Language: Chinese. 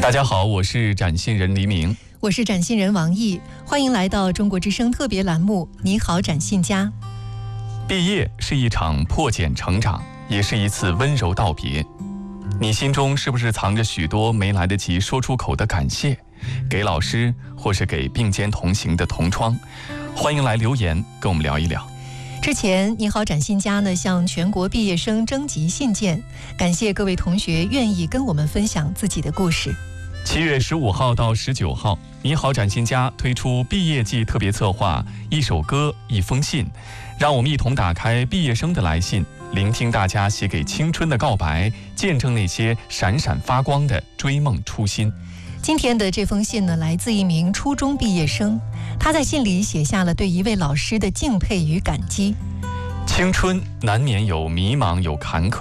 大家好，我是展信人黎明， 我是展信人王毅，欢迎来到中国之声特别栏目《你好，展信家》。 毕业是一场破茧成长，也是一次温柔道别。你心中是不是藏着许多没来得及说出口的感谢？给老师，或是给并肩同行的同窗？欢迎来留言跟我们聊一聊。 之前你好，展信家呢向全国毕业生征集信件，感谢各位同学愿意跟我们分享自己的故事。 7月15号到19号，你好，展信家推出毕业季特别策划《一首歌一封信》，让我们一同打开毕业生的来信，聆听大家写给青春的告白，见证那些闪闪发光的追梦初心。 今天的这封信呢，来自一名初中毕业生，他在信里写下了对一位老师的敬佩与感激。 青春难免有迷茫，有坎坷，